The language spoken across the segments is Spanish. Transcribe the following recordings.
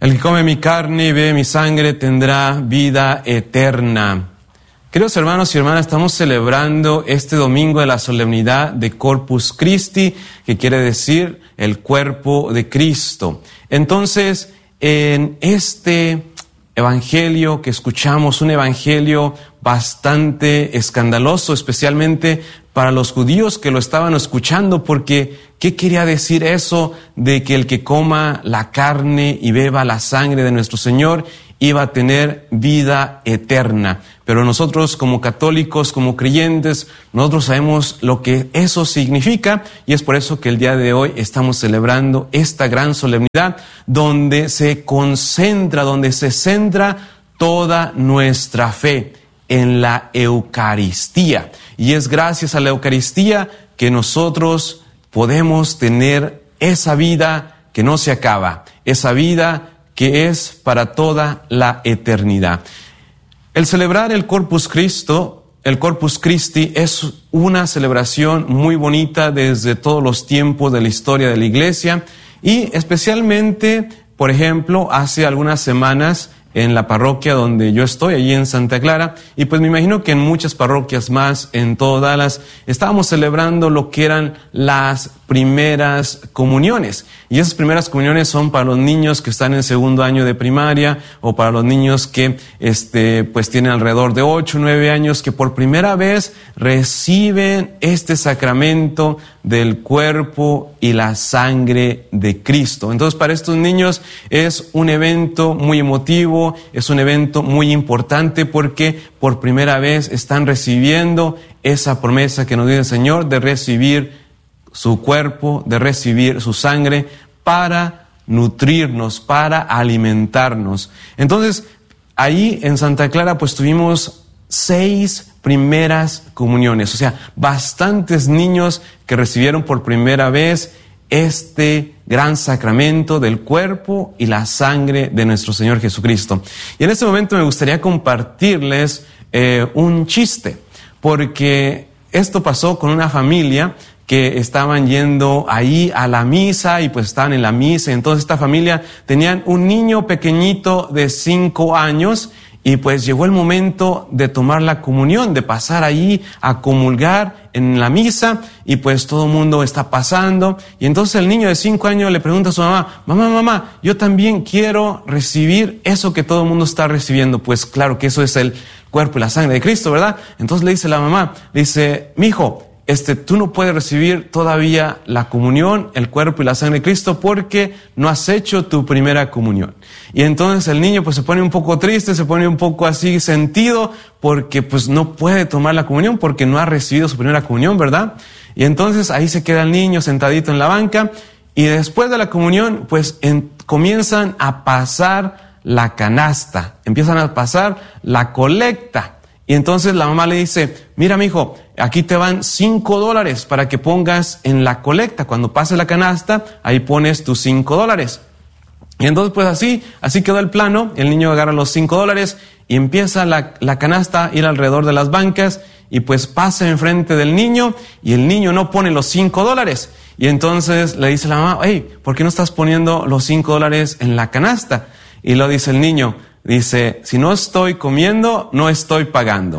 El que come mi carne y bebe mi sangre tendrá vida eterna. Queridos hermanos y hermanas, estamos celebrando este domingo de la solemnidad de Corpus Christi, que quiere decir el cuerpo de Cristo. Entonces, en este evangelio que escuchamos, un evangelio bastante escandaloso, especialmente para los judíos que lo estaban escuchando, porque ¿qué quería decir eso de que el que coma la carne y beba la sangre de nuestro Señor iba a tener vida eterna? Pero nosotros como católicos, como creyentes, nosotros sabemos lo que eso significa, y es por eso que el día de hoy estamos celebrando esta gran solemnidad donde se concentra, donde se centra toda nuestra fe en la Eucaristía. Y es gracias a la Eucaristía que nosotros podemos tener esa vida que no se acaba, esa vida que es para toda la eternidad. El celebrar el Corpus Christi es una celebración muy bonita desde todos los tiempos de la historia de la Iglesia, y especialmente, por ejemplo, hace algunas semanas en la parroquia donde yo estoy, allí en Santa Clara, y pues me imagino que en muchas parroquias más, en todo Dallas, estábamos celebrando lo que eran las primeras comuniones. Y esas primeras comuniones son para los niños que están en segundo año de primaria, o para los niños que pues tienen alrededor de 8 o 9 años, que por primera vez reciben este sacramento del cuerpo y la sangre de Cristo. Entonces, para estos niños es un evento muy emotivo, es un evento muy importante, porque por primera vez están recibiendo esa promesa que nos dice el Señor de recibir su cuerpo, de recibir su sangre para nutrirnos, para alimentarnos. Entonces, ahí en Santa Clara pues tuvimos 6 primeras comuniones, o sea, bastantes niños que recibieron por primera vez este gran sacramento del cuerpo y la sangre de nuestro Señor Jesucristo. Y en este momento me gustaría compartirles un chiste, porque esto pasó con una familia que estaban yendo ahí a la misa, y pues estaban en la misa. Entonces esta familia tenían un niño pequeñito de 5 años, y pues llegó el momento de tomar la comunión, de pasar ahí a comulgar en la misa, y pues todo el mundo está pasando. Y entonces el niño de 5 años le pregunta a su mamá: mamá, yo también quiero recibir eso que todo el mundo está recibiendo. Pues claro que eso es el cuerpo y la sangre de Cristo, ¿verdad? Entonces le dice la mamá, le dice: mijo, tú no puedes recibir todavía la comunión, el cuerpo y la sangre de Cristo, porque no has hecho tu primera comunión. Y entonces el niño pues se pone un poco triste, se pone un poco así sentido, porque pues no puede tomar la comunión porque no ha recibido su primera comunión, ¿verdad? Y entonces ahí se queda el niño sentadito en la banca, y después de la comunión pues comienzan a pasar la canasta, empiezan a pasar la colecta. Y entonces la mamá le dice: mira, mijo, aquí te van $5 para que pongas en la colecta. Cuando pase la canasta, ahí pones tus $5. Y entonces pues así quedó el plano. El niño agarra los $5 y empieza la canasta a ir alrededor de las bancas, y pues pasa enfrente del niño, y el niño no pone los $5. Y entonces le dice la mamá: hey, ¿por qué no estás poniendo los $5 en la canasta? Y lo dice el niño, dice: si no estoy comiendo, no estoy pagando.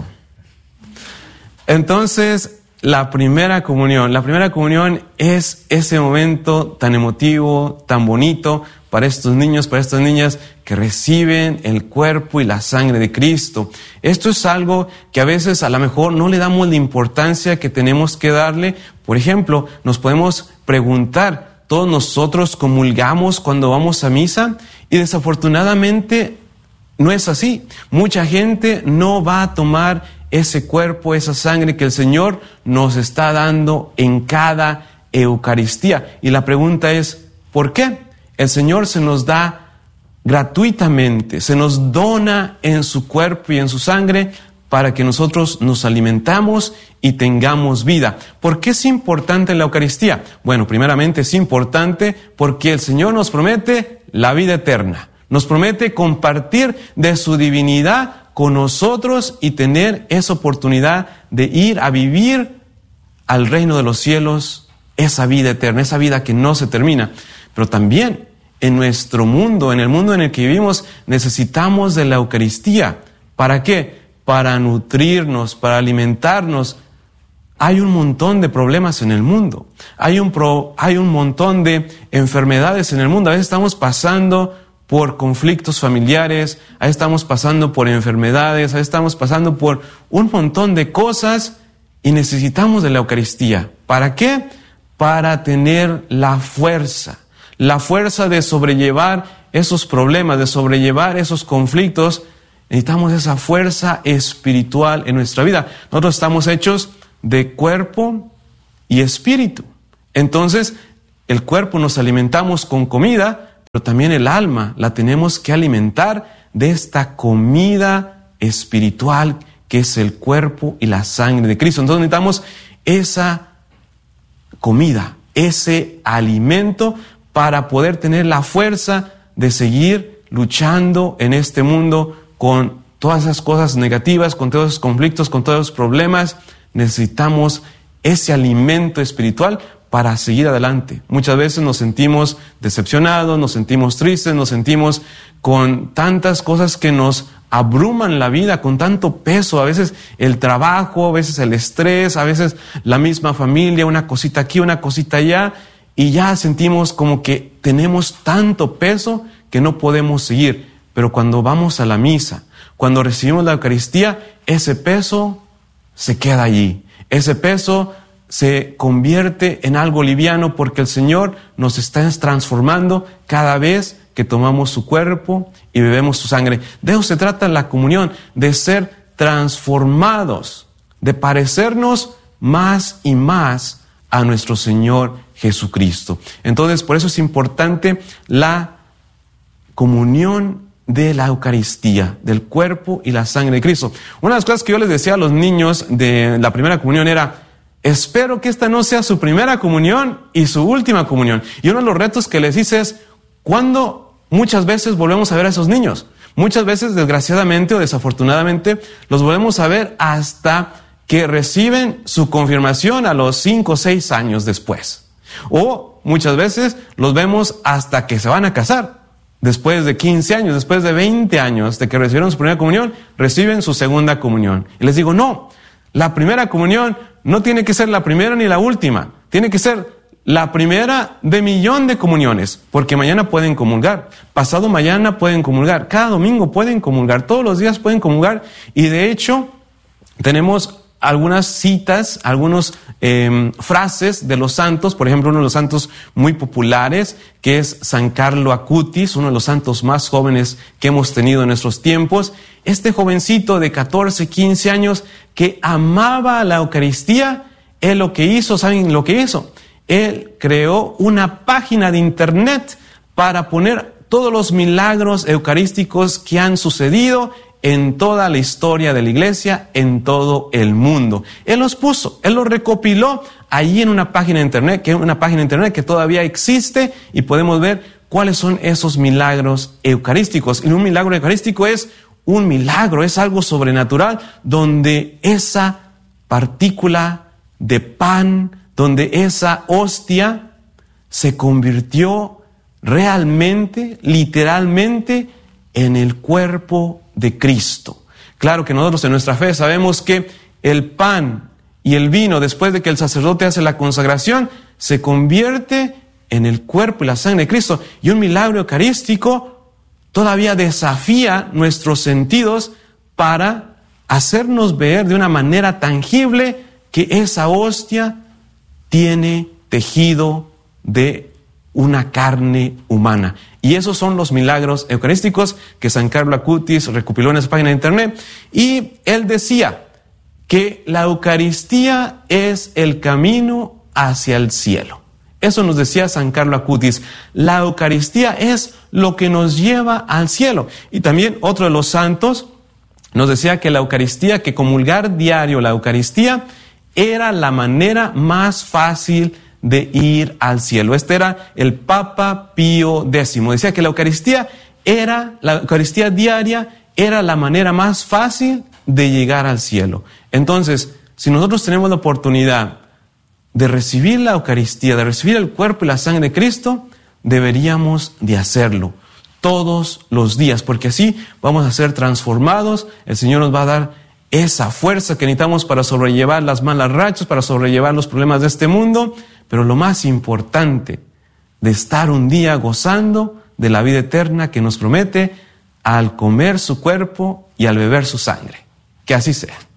Entonces, la primera comunión es ese momento tan emotivo, tan bonito para estos niños, para estas niñas que reciben el cuerpo y la sangre de Cristo. Esto es algo que a veces a lo mejor no le damos la importancia que tenemos que darle. Por ejemplo, nos podemos preguntar: ¿todos nosotros comulgamos cuando vamos a misa? Y desafortunadamente no es así. Mucha gente no va a tomar ese cuerpo, esa sangre que el Señor nos está dando en cada Eucaristía. Y la pregunta es: ¿por qué? El Señor se nos da gratuitamente, se nos dona en su cuerpo y en su sangre para que nosotros nos alimentamos y tengamos vida. ¿Por qué es importante la Eucaristía? Bueno, primeramente es importante porque el Señor nos promete la vida eterna. Nos promete compartir de su divinidad con nosotros y tener esa oportunidad de ir a vivir al reino de los cielos, esa vida eterna, esa vida que no se termina. Pero también en nuestro mundo, en el mundo en el que vivimos, necesitamos de la Eucaristía. ¿Para qué? Para nutrirnos, para alimentarnos. Hay un montón de problemas en el mundo. Hay un montón de enfermedades en el mundo. A veces estamos pasando por conflictos familiares, a veces estamos pasando por enfermedades, a veces estamos pasando por un montón de cosas y necesitamos de la Eucaristía. ¿Para qué? Para tener la fuerza de sobrellevar esos problemas, de sobrellevar esos conflictos. Necesitamos esa fuerza espiritual en nuestra vida. Nosotros estamos hechos de cuerpo y espíritu. Entonces, el cuerpo nos alimentamos con comida, pero también el alma la tenemos que alimentar de esta comida espiritual que es el cuerpo y la sangre de Cristo. Entonces necesitamos esa comida, ese alimento para poder tener la fuerza de seguir luchando en este mundo con todas esas cosas negativas, con todos esos conflictos, con todos esos problemas. Necesitamos ese alimento espiritual para seguir adelante. Muchas veces nos sentimos decepcionados, nos sentimos tristes, nos sentimos con tantas cosas que nos abruman la vida, con tanto peso. A veces el trabajo, a veces el estrés, a veces la misma familia, una cosita aquí, una cosita allá, y ya sentimos como que tenemos tanto peso que no podemos seguir. Pero cuando vamos a la misa, cuando recibimos la Eucaristía, ese peso se queda allí. Ese peso se convierte en algo liviano porque el Señor nos está transformando cada vez que tomamos su cuerpo y bebemos su sangre. De eso se trata la comunión, de ser transformados, de parecernos más y más a nuestro Señor Jesucristo. Entonces, por eso es importante la comunión de la Eucaristía, del cuerpo y la sangre de Cristo. Una de las cosas que yo les decía a los niños de la primera comunión era: espero que esta no sea su primera comunión y su última comunión. Y uno de los retos que les hice es: ¿cuándo muchas veces volvemos a ver a esos niños? Muchas veces, desgraciadamente o desafortunadamente, los volvemos a ver hasta que reciben su confirmación a los 5 o 6 años después. O muchas veces los vemos hasta que se van a casar. Después de 15 años, después de 20 años de que recibieron su primera comunión, reciben su segunda comunión. Y les digo: no, la primera comunión no tiene que ser la primera ni la última. Tiene que ser la primera de 1,000,000 de comuniones. Porque mañana pueden comulgar, pasado mañana pueden comulgar, cada domingo pueden comulgar, todos los días pueden comulgar. Y de hecho, tenemos algunas citas, algunas frases de los santos. Por ejemplo, uno de los santos muy populares, que es San Carlo Acutis, uno de los santos más jóvenes que hemos tenido en nuestros tiempos. Este jovencito de 14, 15 años que amaba la Eucaristía, él lo que hizo, ¿saben lo que hizo? Él creó una página de internet para poner todos los milagros eucarísticos que han sucedido en toda la historia de la iglesia, en todo el mundo. Él los puso, él los recopiló allí en una página de internet, que todavía existe, y podemos ver cuáles son esos milagros eucarísticos. Y un milagro eucarístico es un milagro, es algo sobrenatural, donde esa partícula de pan, donde esa hostia se convirtió realmente, literalmente, en el cuerpo de Cristo. Claro que nosotros en nuestra fe sabemos que el pan y el vino, después de que el sacerdote hace la consagración, se convierte en el cuerpo y la sangre de Cristo. Y un milagro eucarístico todavía desafía nuestros sentidos para hacernos ver de una manera tangible que esa hostia tiene tejido de una carne humana. Y esos son los milagros eucarísticos que San Carlo Acutis recopiló en esa página de internet. Y él decía que la Eucaristía es el camino hacia el cielo. Eso nos decía San Carlo Acutis. La Eucaristía es lo que nos lleva al cielo. Y también otro de los santos nos decía que la Eucaristía, que comulgar diario la Eucaristía, era la manera más fácil de ir al cielo. Este era el Papa Pío X. Decía que la Eucaristía diaria era la manera más fácil de llegar al cielo. Entonces, si nosotros tenemos la oportunidad de recibir la Eucaristía, de recibir el cuerpo y la sangre de Cristo, deberíamos de hacerlo todos los días, porque así vamos a ser transformados. El Señor nos va a dar esa fuerza que necesitamos para sobrellevar las malas rachas, para sobrellevar los problemas de este mundo, pero lo más importante, de estar un día gozando de la vida eterna que nos promete al comer su cuerpo y al beber su sangre. Que así sea.